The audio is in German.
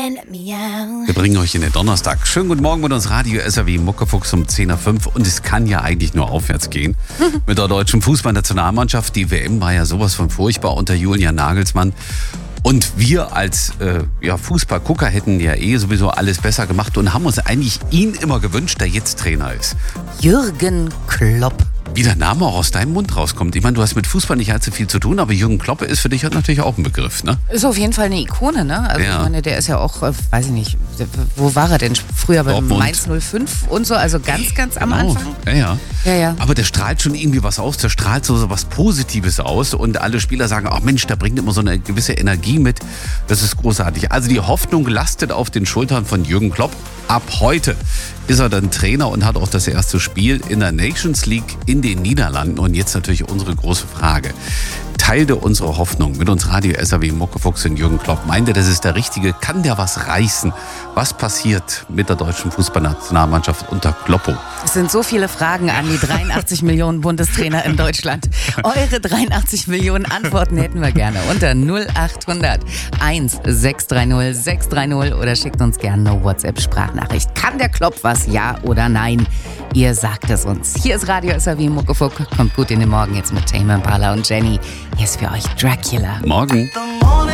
Wir bringen euch in den Donnerstag. Schönen guten Morgen mit uns Radio SAW Muckefuchs um 10.05 Uhr. Und es kann ja eigentlich nur aufwärts gehen. Mit der deutschen Fußballnationalmannschaft. Die WM war ja sowas von furchtbar unter Julian Nagelsmann. Und wir als Fußballgucker hätten ja sowieso alles besser gemacht und haben uns eigentlich ihn immer gewünscht, der jetzt Trainer ist. Jürgen Klopp. Wie der Name auch aus deinem Mund rauskommt. Ich meine, du hast mit Fußball nicht allzu viel zu tun, aber Jürgen Klopp ist für dich halt natürlich auch ein Begriff, ne? Ist auf jeden Fall eine Ikone, ne? Also ja. Ich meine, der ist ja auch, weiß ich nicht, wo war er denn? Früher bei Mainz 05 und so, also ganz am Anfang. Ja. Aber der strahlt schon irgendwie was aus, der strahlt so was Positives aus und alle Spieler sagen, ach Mensch, der bringt immer so eine gewisse Energie mit. Das ist großartig. Also die Hoffnung lastet auf den Schultern von Jürgen Klopp. Ab heute ist er dann Trainer und hat auch das erste Spiel in der Nations League in den Niederlanden. Und jetzt natürlich unsere große Frage. Teilte unsere Hoffnung mit uns Radio SAW Muckefuchs und Jürgen Klopp. Meint ihr, das ist der Richtige? Kann der was reißen? Was passiert mit der deutschen Fußballnationalmannschaft unter Kloppo? Es sind so viele Fragen an die 83 Millionen Bundestrainer in Deutschland. Eure 83 Millionen Antworten hätten wir gerne unter 0800 1630 630 oder schickt uns gerne eine WhatsApp-Sprachnachricht. Kann der Klopp was, ja oder nein? Ihr sagt es uns. Hier ist Radio SAW Muckefuchs. Kommt gut in den Morgen jetzt mit Tame Impala und Jenny. Hier ist für euch Dracula. Morgen.